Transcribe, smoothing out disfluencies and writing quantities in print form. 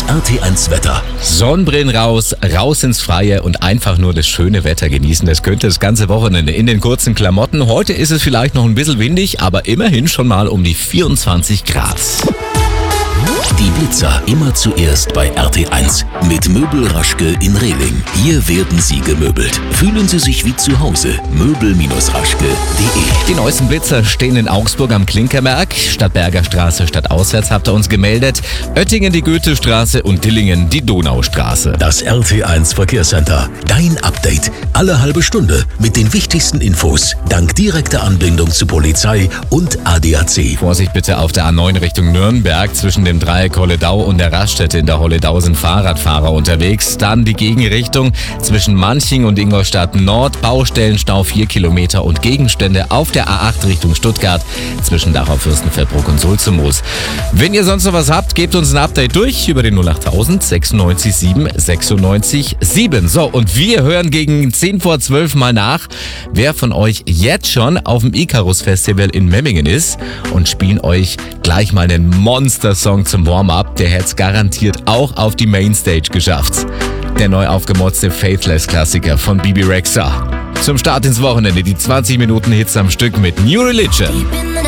Das RT1 Wetter. Sonnenbrillen raus, raus ins Freie und einfach nur das schöne Wetter genießen. Das könnte das ganze Wochenende in den kurzen Klamotten. Heute ist es vielleicht noch ein bisschen windig, aber immerhin schon mal um die 24 Grad. Die Blitzer immer zuerst bei RT1 mit Möbel Raschke in Rehling. Hier werden Sie gemöbelt. Fühlen Sie sich wie zu Hause. Möbel-raschke.de. Die neuesten Blitzer stehen in Augsburg am Klinkerberg, Stadtberger Straße stadtauswärts habt ihr uns gemeldet, Oettingen die Goethestraße und Dillingen die Donaustraße. Das RT1 Verkehrscenter. Dein Update. Alle halbe Stunde mit den wichtigsten Infos. Dank direkter Anbindung zu Polizei und ADAC. Vorsicht bitte auf der A9 Richtung Nürnberg. Zwischen dem Dreieck Holledau und der Raststätte in der Holledau sind Fahrradfahrer unterwegs. Dann die Gegenrichtung zwischen Manching und Ingolstadt Nord. Baustellenstau 4 Kilometer und Gegenstände auf der A8 Richtung Stuttgart zwischen Dachau, Fürstenfeldbruck und Sulzumos. Wenn ihr sonst noch was habt, gebt uns ein Update durch über den 08000 96 7 96 7. So, und wir hören gegen 10 vor 12 mal nach, wer von euch jetzt schon auf dem Icarus Festival in Memmingen ist und spielen euch gleich mal einen Monster-Song zum Warm-up. Der hätte es garantiert auch auf die Mainstage geschafft. Der neu aufgemotzte Faithless-Klassiker von Bibi Rexha. Zum Start ins Wochenende die 20 Minuten Hits am Stück mit New Religion.